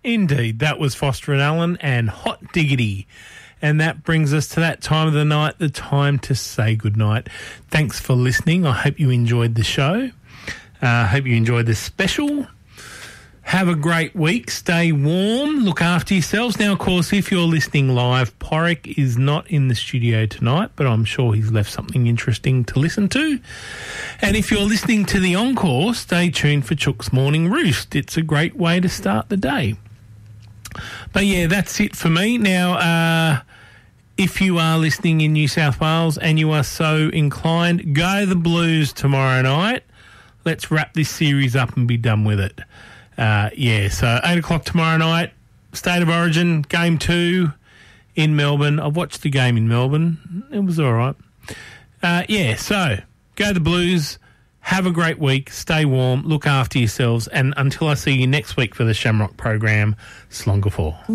Indeed, that was Foster and Allen and Hot Diggity. And that brings us to that time of the night, the time to say goodnight. Thanks for listening. I hope you enjoyed the show. I hope you enjoyed this special. Have a great week. Stay warm. Look after yourselves. Now, of course, if you're listening live, Porrick is not in the studio tonight, but I'm sure he's left something interesting to listen to. And if you're listening to the encore, stay tuned for Chook's Morning Roost. It's a great way to start the day. But, yeah, that's it for me. Now, if you are listening in New South Wales and you are so inclined, go the Blues tomorrow night. Let's wrap this series up and be done with it. So 8 o'clock tomorrow night, State of Origin, Game 2 in Melbourne. I watched the game in Melbourne. It was all right. So go the Blues. Have a great week. Stay warm. Look after yourselves. And until I see you next week for the Shamrock program, Slonga 4.